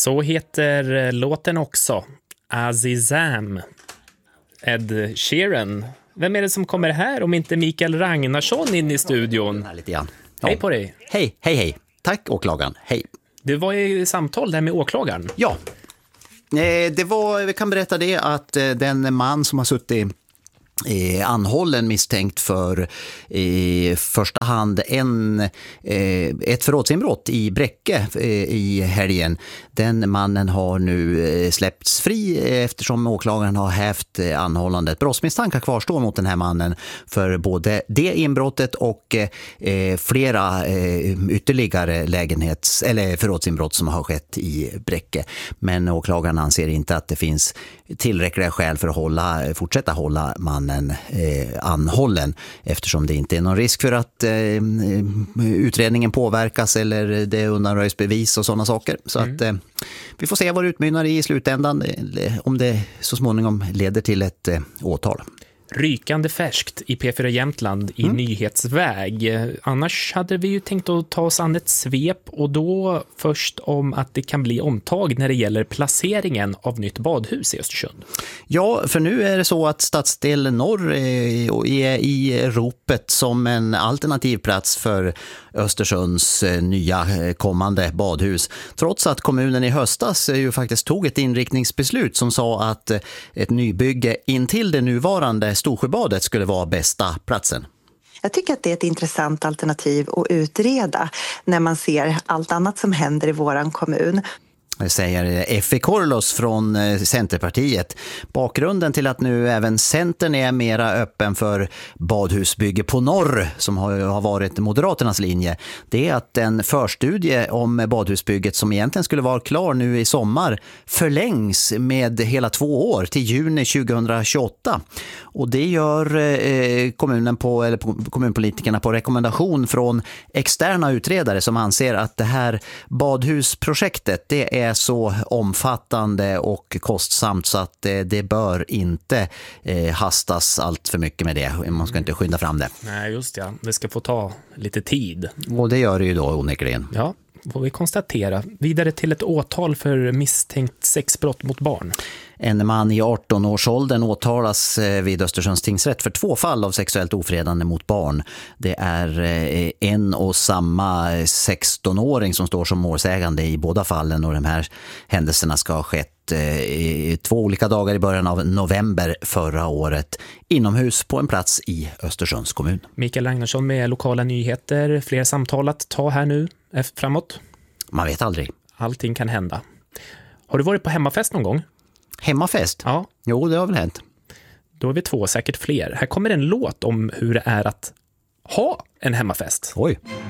Så heter låten också. Azizam. Ed Sheeran. Vem är det som kommer här om inte Mikael Ragnarsson in i studion? Här lite grann. Ja. Hej på dig. Hej. Tack åklagaren. Hej. Du var i samtal där med åklagaren. Ja. Vi kan berätta det att den man som har suttit anhållen misstänkt för i första hand ett förrådsinbrott i Bräcke i helgen. Den mannen har nu släppts fri eftersom åklagaren har hävt anhållandet. Brottsmisstankar kvarstår mot den här mannen för både det inbrottet och flera ytterligare eller förrådsinbrott som har skett i Bräcke. Men åklagaren anser inte att det finns tillräckliga skäl för att fortsätta hålla mannen anhållen eftersom det inte är någon risk för att utredningen påverkas eller det undanröjs bevis och sådana saker. Så att vi får se vad det utmynnar i slutändan om det så småningom leder till ett åtal. Rykande färskt i P4 Jämtland i nyhetsväg. Annars hade vi ju tänkt att ta oss an ett svep och då först om att det kan bli omtag när det gäller placeringen av nytt badhus i Östersund. Ja, för nu är det så att stadsdel Norr är i ropet som en alternativ plats för Östersunds nya kommande badhus. Trots att kommunen i höstas ju faktiskt tog ett inriktningsbeslut som sa att ett nybygge intill det nuvarande Storsjöbadet skulle vara bästa platsen. Jag tycker att det är ett intressant alternativ att utreda när man ser allt annat som händer i våran kommun. Det säger Effe Korlos från Centerpartiet. Bakgrunden till att nu även Centern är mera öppen för badhusbygge på norr, som har varit Moderaternas linje, det är att en förstudie om badhusbygget som egentligen skulle vara klar nu i sommar förlängs med hela 2 år till juni 2028. Och det gör kommunpolitikerna på rekommendation från externa utredare som anser att det här badhusprojektet det är så omfattande och kostsamt så att det bör inte hastas allt för mycket med det. Man ska inte skynda fram det. Nej, just det. Det ska få ta lite tid. Och det gör det ju då onekligen. Ja, får vi konstatera. Vidare till ett åtal för misstänkt sexbrott mot barn. En man i 18-årsåldern åtalas vid Östersunds tingsrätt för 2 fall av sexuellt ofredande mot barn. Det är en och samma 16-åring som står som målsägande i båda fallen och de här händelserna ska ha skett 2 olika dagar i början av november förra året inomhus på en plats i Östersunds kommun. Mikael Ragnarsson med lokala nyheter. Fler samtal att ta här nu framåt? Man vet aldrig. Allting kan hända. Har du varit på hemmafest någon gång? Hemmafest? Ja. Jo, det har väl hänt. Då är vi 2, säkert fler. Här kommer en låt om hur det är att ha en hemmafest. Oj.